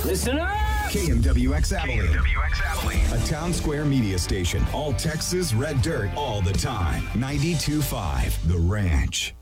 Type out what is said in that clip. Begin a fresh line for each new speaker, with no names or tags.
Listen up!
KMWX Abilene. A town square media station. All Texas red dirt all the time. 92.5 The Ranch.